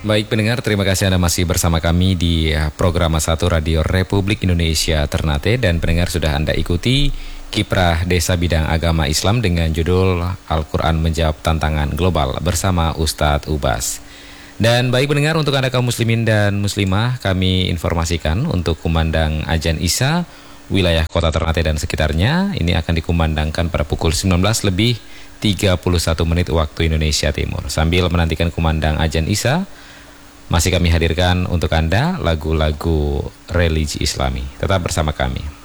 Baik pendengar, terima kasih Anda masih bersama kami di program Satu Radio Republik Indonesia Ternate. Dan pendengar, sudah Anda ikuti Kiprah Desa Bidang Agama Islam dengan judul Al-Quran Menjawab Tantangan Global bersama Ustadz Ubas. Dan baik pendengar, untuk Anda kaum muslimin dan muslimah, kami informasikan untuk kumandang Ajan Isya wilayah kota Ternate dan sekitarnya ini akan dikumandangkan pada pukul 19 lebih 31 menit waktu Indonesia Timur. Sambil menantikan kumandang Ajan Isya, masih kami hadirkan untuk Anda lagu-lagu religi Islami. Tetap bersama kami.